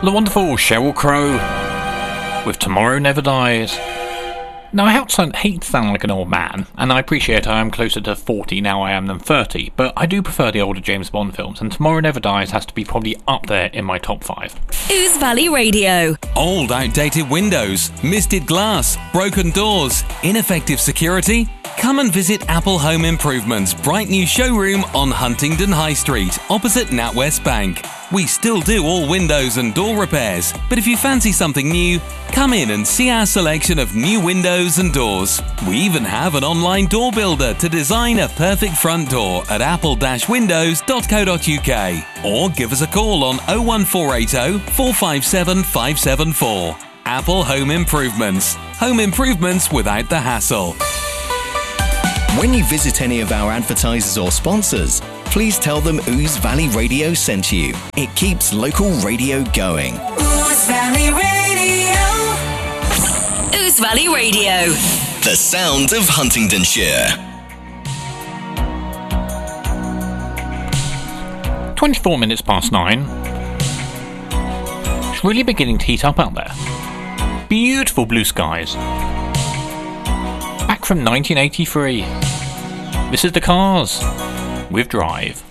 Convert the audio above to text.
The wonderful Sheryl Crow with Tomorrow Never Dies. Now, I hate to sound like an old man, and I appreciate I am closer to 40 now I am than 30, but I do prefer the older James Bond films, and Tomorrow Never Dies has to be probably up there in my top 5. Ooze Valley Radio. Old, outdated windows, misted glass, broken doors, ineffective security? Come and visit Apple Home Improvement's bright new showroom on Huntingdon High Street, opposite NatWest Bank. We still do all windows and door repairs, but if you fancy something new, come in and see our selection of new windows and doors. We even have an online door builder to design a perfect front door at apple-windows.co.uk, or give us a call on 01480 457 574. Apple Home Improvements. Home improvements without the hassle. When you visit any of our advertisers or sponsors, please tell them Ooze Valley Radio sent you. It keeps local radio going. Ooze Valley Radio. Ooze Valley Radio. The sound of Huntingdonshire. 24 minutes past 9. It's really beginning to heat up out there. Beautiful blue skies. Back from 1983. This is The Cars with Drive.